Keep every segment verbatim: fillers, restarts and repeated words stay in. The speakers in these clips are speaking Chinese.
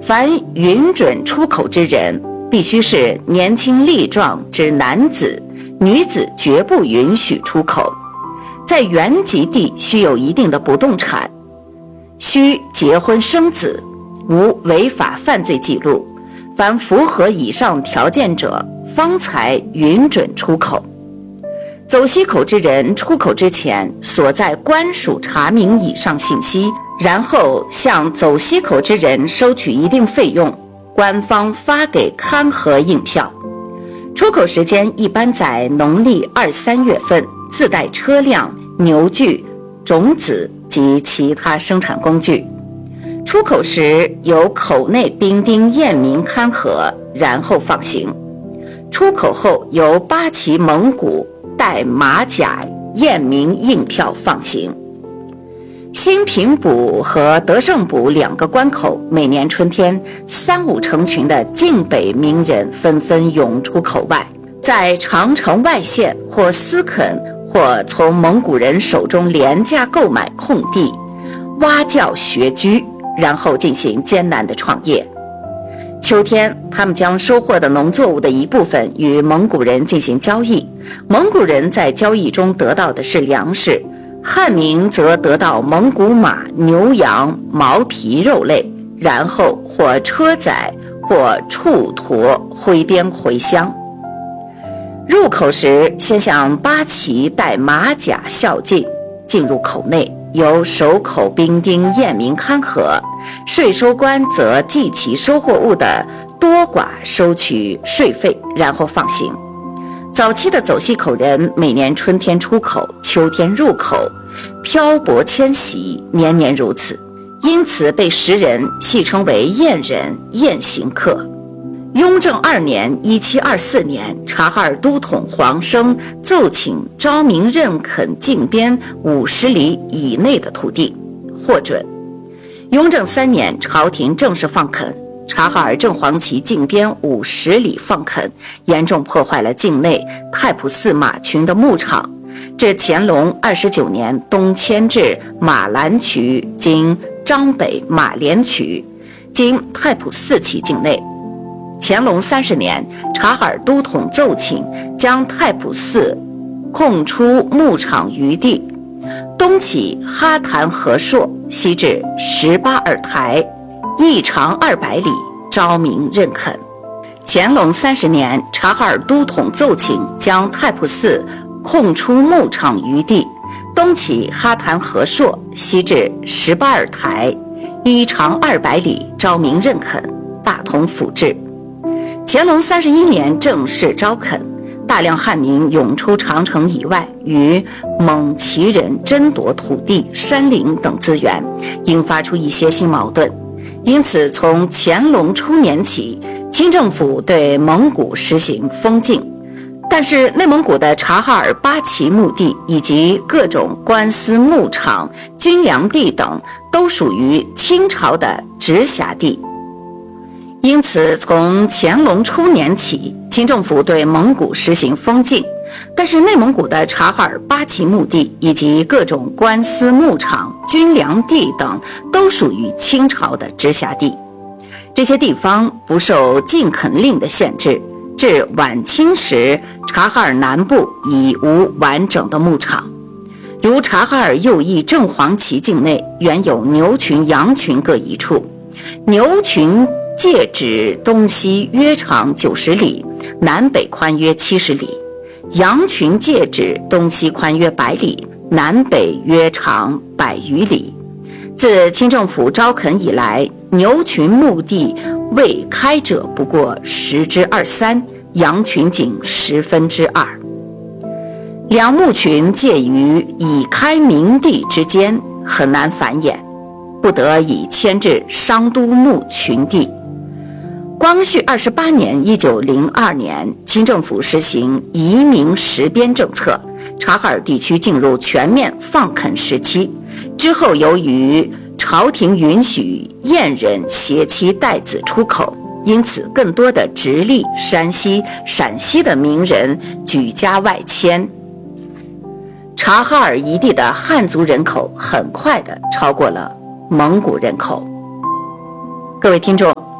凡允准出口之人，必须是年轻力壮之男子，女子绝不允许出口。在原籍地须有一定的不动产，须结婚生子，无违法犯罪记录。凡符合以上条件者，方才允准出口。走西口之人出口之前，所在官署查明以上信息，然后向走西口之人收取一定费用，官方发给勘核印票。出口时间一般在农历二三月份，自带车辆、牛具、种子及其他生产工具。出口时由口内兵丁验明勘核，然后放行。出口后由八旗蒙古带马甲验明印票放行。新平埔和德胜埔两个关口，每年春天三五成群的晋北名人纷纷涌出口外，在长城外县或私垦或从蒙古人手中廉价购买空地，挖教学居，然后进行艰难的创业。秋天，他们将收获的农作物的一部分与蒙古人进行交易，蒙古人在交易中得到的是粮食，汉民则得到蒙古马、牛羊、毛皮肉类，然后或车载或畜驮挥鞭回乡。入口时，先向八旗带马甲孝敬，进入口内，由守口兵丁验明勘核，税收官则计其收获物的多寡，收取税费，然后放行。早期的走西口人每年春天出口，秋天入口，漂泊迁徙，年年如此，因此被时人戏称为燕人、燕行客。雍正二年一七二四年，察哈尔都统黄生奏请昭明认垦境边五十里以内的土地，获准。雍正三年，朝廷正式放垦，察哈尔正黄旗境边五十里放垦，严重破坏了境内太仆寺马群的牧场。至乾隆二十九年，东迁至马兰渠，经张北马连渠，经太仆寺旗境内。乾隆三十年，察哈尔都统奏请将太仆寺空出牧场余地，东起哈坛河朔，西至十八尔台，一长二百里，昭明认垦。乾隆三十年，察哈尔都统奏请将太仆寺空出牧场余地，东起哈坛河朔，西至十八尔台，一长二百里，昭明认垦，大同府治。乾隆三十一年正式招垦，大量汉民涌出长城以外，与蒙旗人争夺土地、山林等资源，引发出一些新矛盾。因此，从乾隆初年起，清政府对蒙古实行封禁，但是内蒙古的察哈尔八旗墓地以及各种官司牧场、军粮地等都属于清朝的直辖地。因此，从乾隆初年起，清政府对蒙古实行封禁，但是内蒙古的察哈尔八旗墓地以及各种官司牧场、军粮地等都属于清朝的直辖地。这些地方不受禁垦令的限制，至晚清时，察哈尔南部已无完整的牧场。如察哈尔右翼正黄旗境内，原有牛群、羊群各一处，牛群界指东西约长九十里，南北宽约七十里；羊群界指东西宽约百里，南北约长百余里。自清政府招垦以来，牛群墓地未开者不过十之二三，羊群仅十分之二。两牧群介于已开明地之间，很难繁衍，不得已迁至商都牧群地。光绪二十八年（一九零二年），清政府实行移民实边政策，察哈尔地区进入全面放垦时期。之后，由于朝廷允许燕人携妻带子出口，因此更多的直隶、山西、陕西的名人举家外迁。察哈尔一地的汉族人口很快地超过了蒙古人口。各位听众，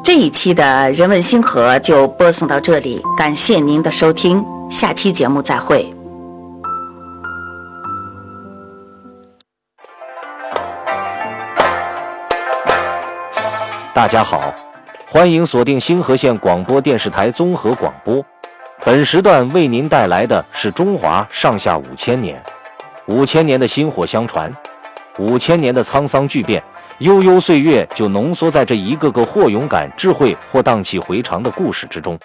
这一期的人文星河就播送到这里，感谢您的收听，下期节目再会。 大家好，欢迎锁定星河县广播电视台综合广播。本时段为您带来的是中华上下五千年，五千年的薪火相传，五千年的沧桑巨变，悠悠岁月就浓缩在这一个个或勇敢、智慧或荡气回肠的故事之中。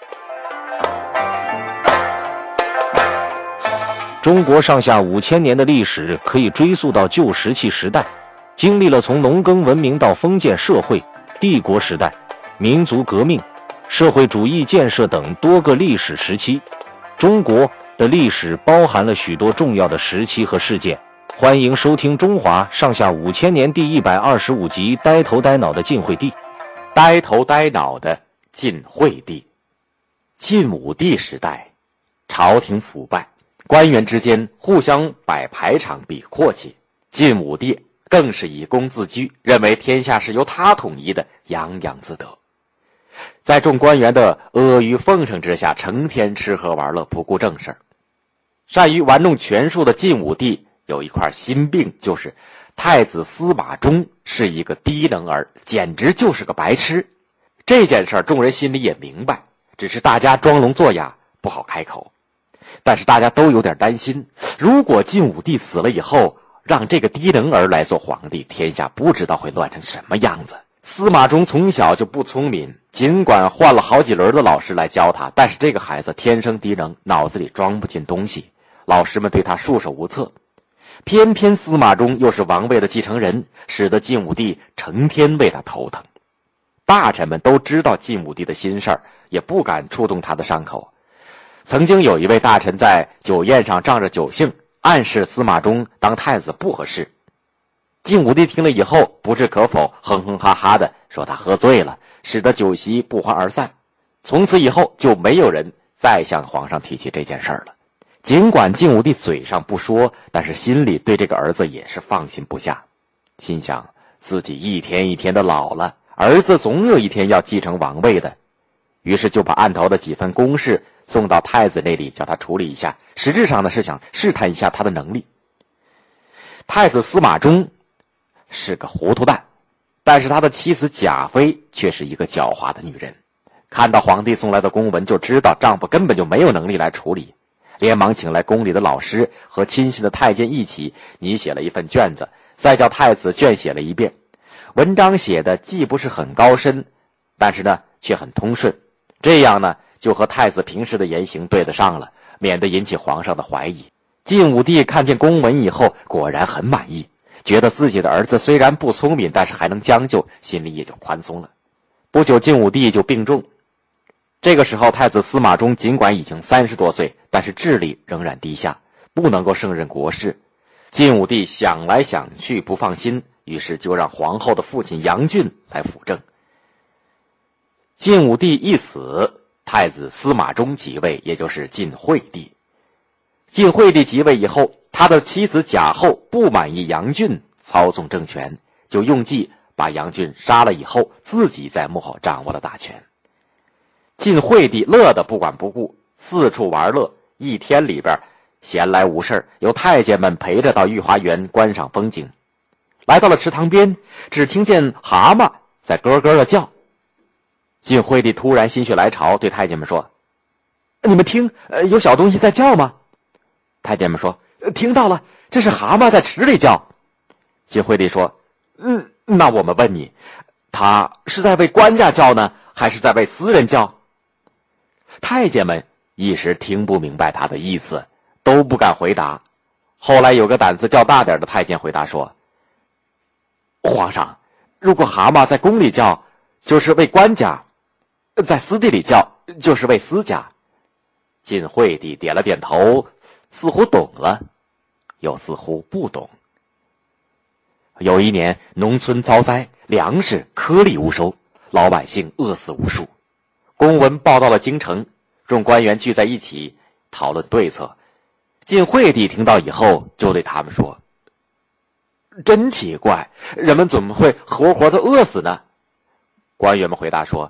中国上下五千年的历史可以追溯到旧石器时代，经历了从农耕文明到封建社会、帝国时代、民族革命、社会主义建设等多个历史时期。中国的历史包含了许多重要的时期和事件。欢迎收听《中华上下五千年》第一百二十五集《呆头呆脑的晋惠帝》。 呆头呆脑的晋惠帝。晋武帝时代，朝廷腐败，官员之间互相摆排场比阔气。晋武帝更是以功自居，认为天下是由他统一的，洋洋自得。在众官员的阿谀奉承之下，成天吃喝玩乐，不顾正事。善于玩弄权术的晋武帝有一块心病，就是太子司马衷是一个低能儿，简直就是个白痴。这件事众人心里也明白，只是大家装聋作哑，不好开口。但是大家都有点担心，如果晋武帝死了以后，让这个低能儿来做皇帝，天下不知道会乱成什么样子。司马衷从小就不聪明，尽管换了好几轮的老师来教他，但是这个孩子天生低能，脑子里装不进东西，老师们对他束手无策。偏偏司马衷又是王位的继承人，使得晋武帝成天为他头疼。大臣们都知道晋武帝的心事儿，也不敢触动他的伤口。曾经有一位大臣在酒宴上仗着酒兴，暗示司马衷当太子不合适。晋武帝听了以后不置可否，哼哼哈哈的说他喝醉了，使得酒席不欢而散。从此以后就没有人再向皇上提起这件事儿了。尽管晋武帝嘴上不说，但是心里对这个儿子也是放心不下，心想自己一天一天的老了，儿子总有一天要继承王位的，于是就把案头的几份公事送到太子那里，叫他处理一下，实质上呢是想试探一下他的能力。太子司马衷是个糊涂蛋，但是他的妻子贾妃却是一个狡猾的女人，看到皇帝送来的公文就知道丈夫根本就没有能力来处理，连忙请来宫里的老师和亲信的太监一起拟写了一份卷子，再叫太子卷写了一遍。文章写的既不是很高深，但是呢却很通顺，这样呢就和太子平时的言行对得上了，免得引起皇上的怀疑。晋武帝看见公文以后果然很满意，觉得自己的儿子虽然不聪明，但是还能将就，心里也就宽松了。不久晋武帝就病重。这个时候太子司马衷尽管已经三十多岁，但是智力仍然低下，不能够胜任国事。晋武帝想来想去不放心，于是就让皇后的父亲杨俊来辅政。晋武帝一死，太子司马衷即位，也就是晋惠帝。晋惠帝即位以后，他的妻子贾后不满意杨俊操纵政权，就用计把杨俊杀了以后，自己在幕后掌握了大权。晋惠帝乐得不管不顾，四处玩乐，一天里边闲来无事，由太监们陪着到御花园观赏风景。来到了池塘边，只听见蛤蟆在咯咯的叫。晋惠帝突然心血来潮，对太监们说：“你们听，呃，有小东西在叫吗？”太监们说：“听到了，这是蛤蟆在池里叫。”晋惠帝说：“嗯，那我们问你，他是在为官家叫呢，还是在为私人叫？”太监们一时听不明白他的意思，都不敢回答。后来有个胆子较大点的太监回答说：“皇上，如果蛤蟆在宫里叫，就是为官家；在私地里叫，就是为私家。”晋惠帝点了点头，似乎懂了，又似乎不懂。有一年农村遭灾，粮食颗粒无收，老百姓饿死无数。公文报到了京城，众官员聚在一起讨论对策。晋惠帝听到以后就对他们说：“真奇怪，人们怎么会活活的饿死呢？”官员们回答说：“